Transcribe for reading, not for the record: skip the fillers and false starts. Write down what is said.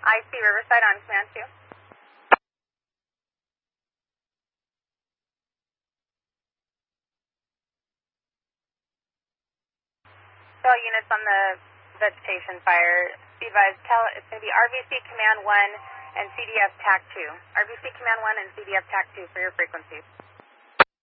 IC Riverside on command 2. So units on the vegetation fire, be advised, it's going to be RVC Command 1 and CDF TAC 2. RVC Command 1 and CDF TAC 2 for your frequencies.